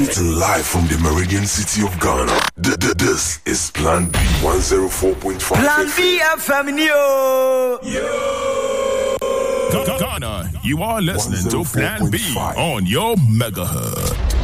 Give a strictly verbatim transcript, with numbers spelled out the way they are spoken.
Transmitting live from the Meridian City of Ghana. D- d- this is Plan B one oh four point five. Plan B F M, yo! Ghana, you are listening to Plan B on your megahertz.